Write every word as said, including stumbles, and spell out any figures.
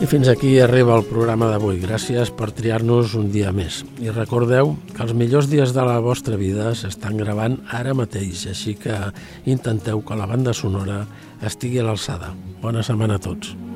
I fins aquí arriba el programa d'avui. Gràcies per triar-nos un dia més. I recordeu que els millors dies de la vostra vida s'estan gravant ara mateix, així que intenteu que la banda sonora estigui a l'alçada. Bona setmana a tots.